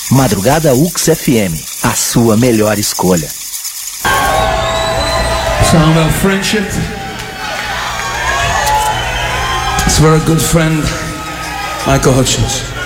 Madrugada UX FM, a sua melhor escolha. Song about friendship. It's for a good friend, Michael Hutchins.